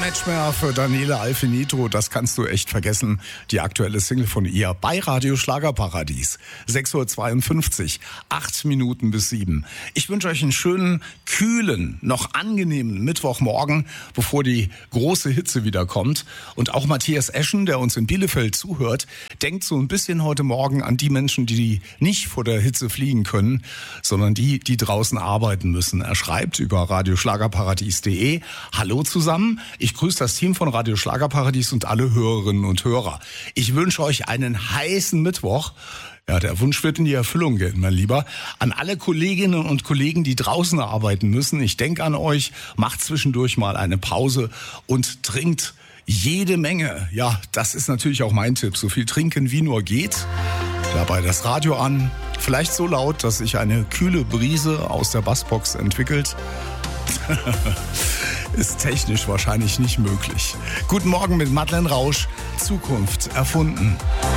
Match mehr für Daniela Alfinito, das kannst du echt vergessen. Die aktuelle Single von ihr bei Radio Schlagerparadies. 6:52 Uhr, 8 Minuten bis 7. Ich wünsche euch einen schönen, kühlen, noch angenehmen Mittwochmorgen, bevor die große Hitze wieder kommt. Und auch Matthias Eschen, der uns in Bielefeld zuhört, denkt so ein bisschen heute Morgen an die Menschen, die nicht vor der Hitze fliegen können, sondern die draußen arbeiten müssen. Er schreibt über radioschlagerparadies.de: Hallo zusammen. Ich grüße das Team von Radio Schlagerparadies und alle Hörerinnen und Hörer. Ich wünsche euch einen heißen Mittwoch. Ja, der Wunsch wird in die Erfüllung gehen, mein Lieber. An alle Kolleginnen und Kollegen, die draußen arbeiten müssen, ich denke an euch, macht zwischendurch mal eine Pause und trinkt jede Menge. Ja, das ist natürlich auch mein Tipp. So viel trinken, wie nur geht. Dabei das Radio an. Vielleicht so laut, dass sich eine kühle Brise aus der Bassbox entwickelt. Ist technisch wahrscheinlich nicht möglich. Guten Morgen mit Madeleine Rausch. Zukunft erfunden.